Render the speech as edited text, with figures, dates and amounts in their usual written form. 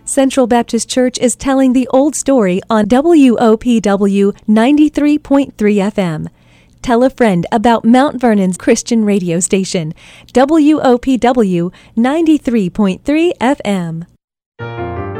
Central Baptist Church is telling the old story on WOPW 93.3 FM. Tell a friend about Mount Vernon's Christian radio station, WOPW 93.3 FM.